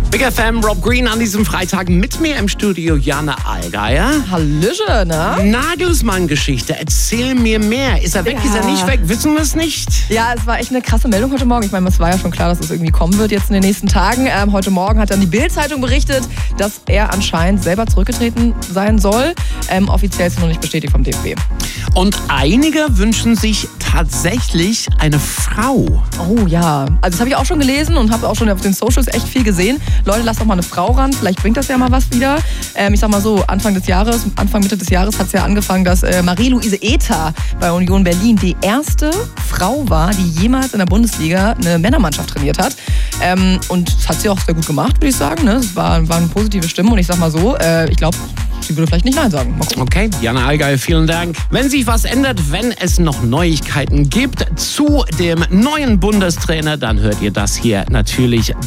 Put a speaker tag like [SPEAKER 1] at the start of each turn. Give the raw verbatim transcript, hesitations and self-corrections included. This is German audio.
[SPEAKER 1] Big F M, Rob Green an diesem Freitag mit mir im Studio, Jana Allgeier.
[SPEAKER 2] Hallöchen, ne?
[SPEAKER 1] Nagelsmann-Geschichte, erzähl mir mehr. Ist er weg,
[SPEAKER 2] Ja.
[SPEAKER 1] ist er nicht weg? Wissen wir es nicht?
[SPEAKER 2] Ja, es war echt eine krasse Meldung heute Morgen. Ich meine, es war ja schon klar, dass es irgendwie kommen wird jetzt in den nächsten Tagen. Ähm, heute Morgen hat dann die Bild-Zeitung berichtet, dass er anscheinend selber zurückgetreten sein soll. Ähm, offiziell ist es noch nicht bestätigt vom D F B.
[SPEAKER 1] Und einige wünschen sich tatsächlich eine Frau.
[SPEAKER 2] Oh ja, also das habe ich auch schon gelesen und habe auch schon auf den Socials echt viel gesehen. Leute, lasst doch mal eine Frau ran, vielleicht bringt das ja mal was wieder. Ähm, ich sag mal so, Anfang des Jahres, Anfang Mitte des Jahres hat es ja angefangen, dass äh, Marie-Louise Ether bei Union Berlin die erste Frau war, die jemals in der Bundesliga eine Männermannschaft trainiert hat. Ähm, und das hat sie auch sehr gut gemacht, würde ich sagen. Ne? Es war, waren positive Stimmen und ich sag mal so, äh, ich glaube, sie würde vielleicht nicht Nein sagen. Mal gucken.
[SPEAKER 1] Okay, Jana Allgeier, vielen Dank. Wenn sich was ändert, wenn es noch Neuigkeiten gibt zu dem neuen Bundestrainer, dann hört ihr das hier natürlich